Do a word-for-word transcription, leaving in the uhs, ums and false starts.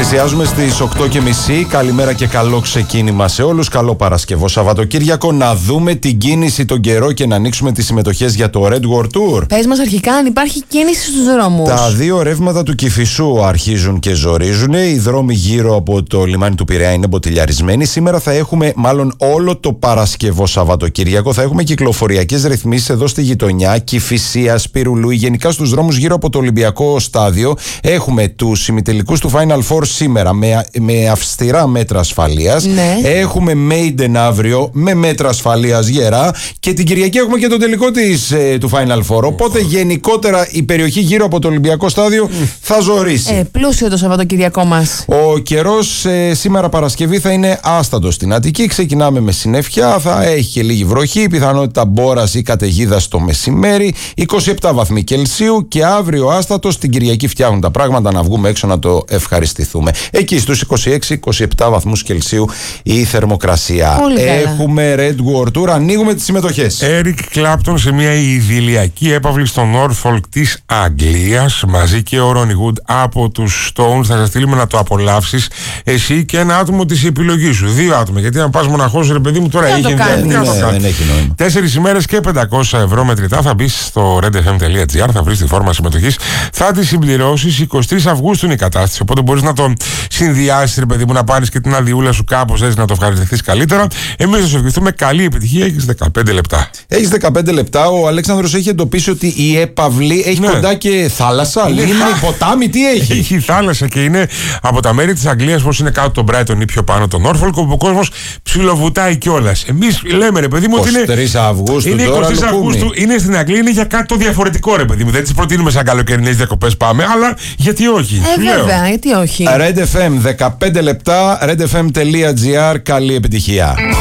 Πλησιάζουμε στις οκτώ και μισή. Καλημέρα και καλό ξεκίνημα σε όλους. Καλό Παρασκευό Σαββατοκύριακο. Να δούμε την κίνηση τον καιρό και να ανοίξουμε τις συμμετοχές για το Red World Tour. Πες μας αρχικά αν υπάρχει κίνηση στους δρόμους. Τα δύο ρεύματα του Κηφισού αρχίζουν και ζορίζουν. Οι δρόμοι γύρω από το λιμάνι του Πειραιά είναι μποτιλιαρισμένοι. Σήμερα θα έχουμε, μάλλον όλο το Παρασκευό Σαββατοκύριακο, θα έχουμε κυκλοφοριακές ρυθμίσεις εδώ στη γειτονιά. Κηφισία, Σπυρουλού, γενικά στους δρόμους γύρω από το Ολυμπιακό στάδιο. Έχουμε τους ημιτελικούς του Final Four σήμερα με, με αυστηρά μέτρα ασφαλείας. Ναι. Έχουμε Maiden αύριο με μέτρα ασφαλείας γερά. Και την Κυριακή έχουμε και το τελικό της, ε, του Final Four. Οπότε γενικότερα η περιοχή γύρω από το Ολυμπιακό στάδιο θα ζορίσει. Ε, πλούσιο το Σαββατοκυριακό μας. Ο καιρός ε, σήμερα Παρασκευή θα είναι άστατος στην Αττική. Ξεκινάμε με συννεφιά, θα έχει και λίγη βροχή, πιθανότητα μπόρας ή καταιγίδα στο μεσημέρι. είκοσι επτά βαθμοί Κελσίου και αύριο άστατος. Την Κυριακή φτιάχνουν τα πράγματα να βγούμε έξω να το ευχαριστηθούμε. Εκεί στους είκοσι έξι είκοσι επτά βαθμούς Κελσίου η θερμοκρασία. Πολύ Έχουμε Red World Tour, ανοίγουμε τις συμμετοχές. Eric Clapton σε μια ιδηλιακή έπαυλη στο Norfolk της Αγγλίας, μαζί και ο Ronnie Wood από τους Stones. Θα σας στείλουμε να το απολαύσεις εσύ και ένα άτομο της επιλογής σου. Δύο άτομα, γιατί αν πας μοναχός, ρε παιδί μου, τώρα έχει ενδιαφέρον. Δεν έχει νόημα. Τέσσερις ημέρες και πεντακόσια ευρώ μετρητά. Θα μπεις στο redfm.gr, θα βρεις τη φόρμα συμμετοχής. Θα τη συμπληρώσεις. εικοστή τρίτη Αυγούστου είναι η κατάσταση. Οπότε μπορείς να το συνδυάσεις, ρε παιδί μου, να πάρεις και την αδειούλα σου κάπως έτσι να το ευχαριστηθείς καλύτερα. Εμείς θα σου ευχηθούμε καλή επιτυχία. Έχεις δεκαπέντε λεπτά. Έχεις δεκαπέντε λεπτά. Ο Αλέξανδρος έχει εντοπίσει ότι η έπαυλη έχει Ναι. κοντά και θάλασσα, λίμνη, ποτάμι, τι έχει. Έχει θάλασσα και είναι από τα μέρη της Αγγλίας, όπως είναι κάτω τον Brighton ή πιο πάνω τον Norfolk, όπου ο κόσμος ψιλοβουτάει κιόλας. Εμείς λέμε, ρε παιδί μου, ότι είναι. εικοστή τρίτη Αυγούστου. Είναι τώρα, εικοστή Αυγούστου, είναι στην Αγγλία, είναι για κάτι το διαφορετικό, ρε παιδί μου. Δεν τις προτείνουμε σαν καλοκαιρινές διακοπές πάμε, αλλά γιατί όχι. Ε, λέω. βέβαια, γιατί όχι. Red εφ εμ, δεκαπέντε λεπτά, redfm.gr, καλή επιτυχία.